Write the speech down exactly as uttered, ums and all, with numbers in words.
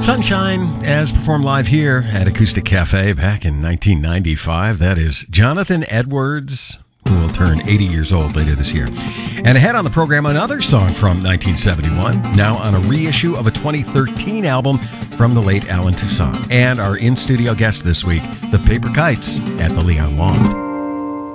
Sunshine, as performed live here at Acoustic Cafe back in nineteen ninety-five. That is Jonathan Edwards, who will turn eighty years old later this year. And ahead on the program, another song from nineteen seventy-one, now on a reissue of a twenty thirteen album from the late Alan Toussaint. And our in-studio guest this week, the Paper Kites at the Leon Loft.